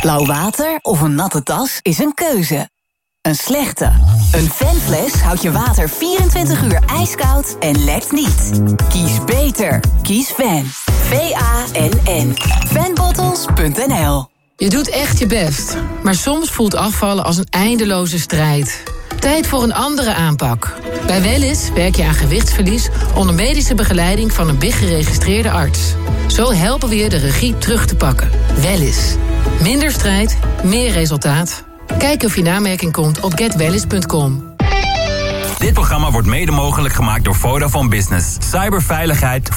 Blauw water of een natte tas is een keuze. Een slechte. Een Vanfles houdt je water 24 uur ijskoud en lekt niet. Kies beter. Kies Van. V-A-N-N. Vanbottles.nl. Je doet echt je best, maar soms voelt afvallen als een eindeloze strijd. Tijd voor een andere aanpak. Bij Wellys werk je aan gewichtsverlies onder medische begeleiding van een BIG-geregistreerde arts. Zo helpen we je de regie terug te pakken. Wellys. Minder strijd, meer resultaat. Kijk of je namerking komt op getwellys.com. Dit programma wordt mede mogelijk gemaakt door Vodafone Business. Cyberveiligheid